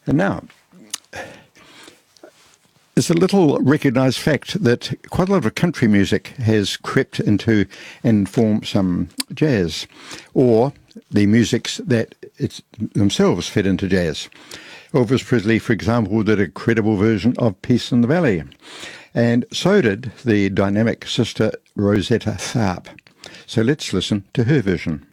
And now, it's a little recognised fact that quite a lot of country music has crept into and formed some jazz, or the musics that themselves fit into jazz. Elvis Presley, for example, did a credible version of Peace in the Valley, and so did the dynamic sister Rosetta Tharpe. So let's listen to her version.